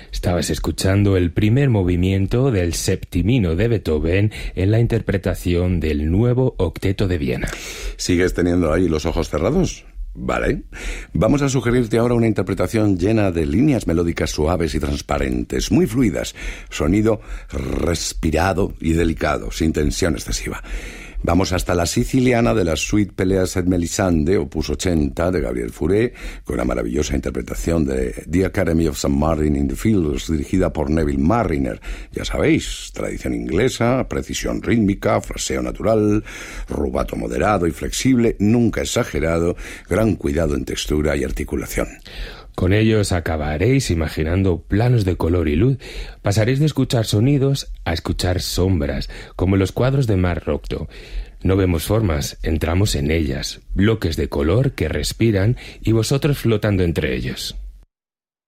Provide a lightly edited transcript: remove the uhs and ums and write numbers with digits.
Estabas escuchando el primer movimiento del Septimino de Beethoven en la interpretación del nuevo Octeto de Viena. ¿Sigues teniendo ahí los ojos cerrados? Vale. Vamos a sugerirte ahora una interpretación llena de líneas melódicas suaves y transparentes, muy fluidas, sonido respirado y delicado, sin tensión excesiva. Vamos hasta la siciliana de la suite Peleas et Melisande, opus 80, de Gabriel Fauré, con una maravillosa interpretación de The Academy of St. Martin in the Fields, dirigida por Neville Marriner. Ya sabéis, tradición inglesa, precisión rítmica, fraseo natural, rubato moderado y flexible, nunca exagerado, gran cuidado en textura y articulación. Con ellos acabaréis imaginando planos de color y luz. Pasaréis de escuchar sonidos a escuchar sombras, como en los cuadros de Mark Rothko. No vemos formas, entramos en ellas, bloques de color que respiran y vosotros flotando entre ellos.